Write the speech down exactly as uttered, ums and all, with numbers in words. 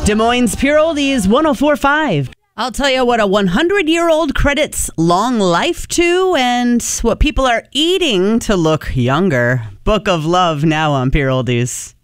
Des Moines Pure Oldies one oh four point five. I'll tell you what a hundred-year-old credits long life to and what people are eating to look younger. Book of Love now on Pure Oldies.